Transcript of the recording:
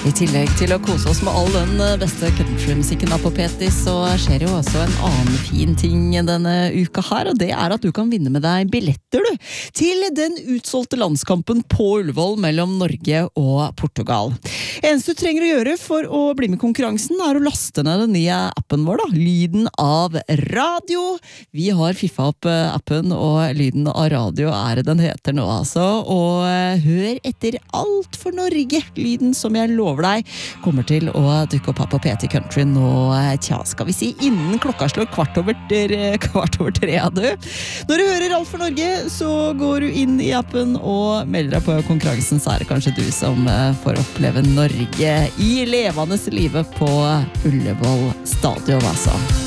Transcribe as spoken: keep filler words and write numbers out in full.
I tillegg til å kose oss med all den beste countrymusikken på P T, så skjer jo også en annen fin ting denne uka her, og det er at du kan vinne med deg billetter du, til den utsolgte landskampen på Ullevål mellom Norge og Portugal. Eneste du trenger å gjøre for å bli med i konkurransen er å laste ned den nye appen vår da, Lyden av Radio. Vi har fiffa opp appen, og Lyden av Radio er det den heter nå altså, og hør etter alt for Norge, lyden som jeg lover deg kommer til å dukke opp her på P T Country nå, tja, skal vi si innen klokka slår kvart over, kvart over tre av du. Når du hører Alt for Norge, så går du inn i appen og melder deg på konkurransen, så er det kanskje du som får oppleve Norge i levende livet på Ullevål stadion, altså.